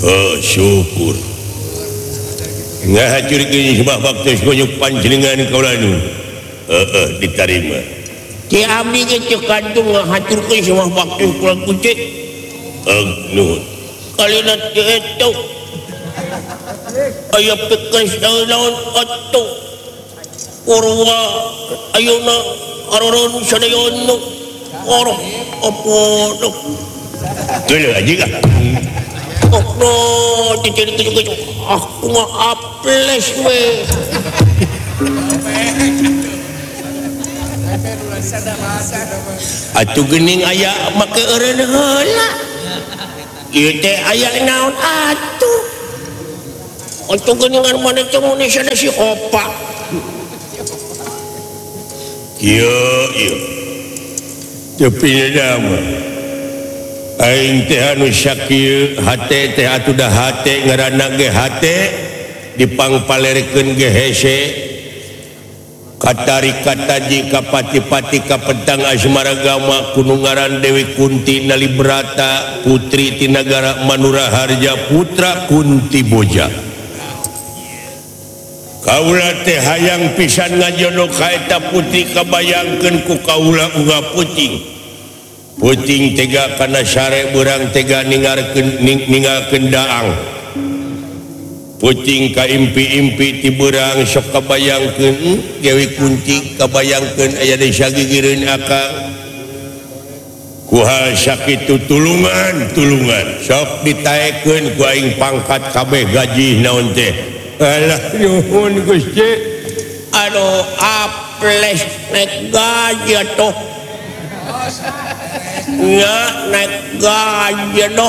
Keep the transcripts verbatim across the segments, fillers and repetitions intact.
Oh, syukur ngahacur geuning sebab baktos konyuk panjenengan kaulanu heeh diterima ti abdi ge cek kantung ngahaturkeun semua baktos kula kucing nuhun kalina teu eto aya pekes naon atuh urwa ayeuna aroron sadayono oroh apa noh geuleuh anjing ah no dicari keju-keju aku mah aples we atuh geuning aya make eureun heula ieu teh aya naon atuh atuh geuningan mana teh mun sana si opa kieu ieu tapi nama aing teh anu sakieu hate teh atuh dah hate ngaranna ge hate dipangpalerkeun ge hese katari kataji kapati-pati kapedang Asmaragama kunungaran Dewi Kunti Nalibrata putri ti nagara Manuraharja putra Kunti Boja kaula teh hayang pisan ngajono ka eta putri kabayangkeun ku kaula uga puting puting tega kana sare berang tega ningarkeun ningalkeun daang puting ka impi-impi ti berang sok kabayangkeun Dewi Kunti kabayangkeun aya di sagigireun akang kuhal sakitu tulungan tulungan sok ditaekeun ku aing pangkat kabeh gaji naon teh alah nyuhun Gusti aduh aples naik gaji atuh nya naik gaji doh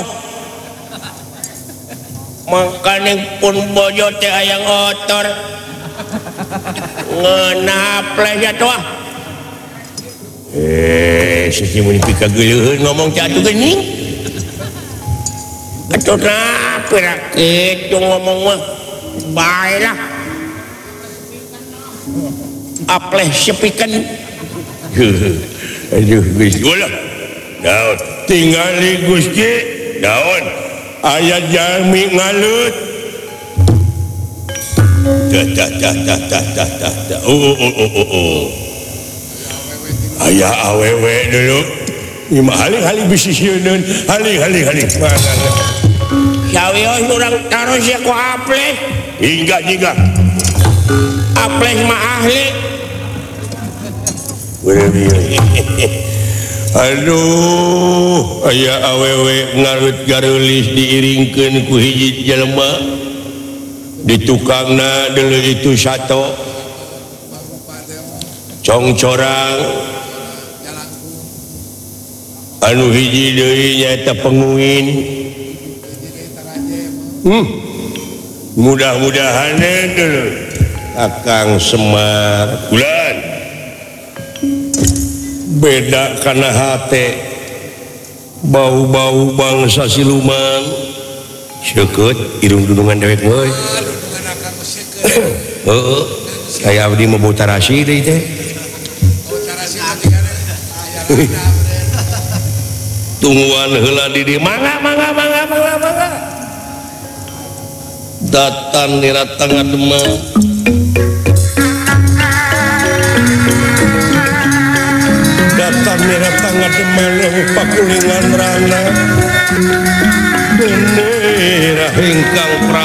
makanya pun bojo teh aya ngotor ngenaples atuh eh siki mun pika geuleuheun ngomong teh atuh geuning atuh napi ra kitu ngomong mah bae lah aples sepikeun aduh Gusti ulah daun tinggali Gusti daun aya jalmi ngalut dah dah dah dah dah dah dah dah oh oh oh oh oh aya awewe dulu ima haling-haling bisisieun haling-haling-haling sawios urang taros ya ku aples hingga hingga aples mah ahli aduh aya awewe ngalut garulis diiringkeun ku hiji jelema di tukangna deuleu itu sato congcorang anu hiji deui nyaeta penguin hmm mudah-mudahan deuleu Akang Semar bulan beda karena hate bau-bau bangsa siluman seukeut irung dudungan dewek euy heeh saya abdi mau bau tarasi deui teh tungguan heula di dieu mangga mangga mangga mangga mangga datan nira tengah demang datan nira tengah demang pakulingan rana nira hingkang pra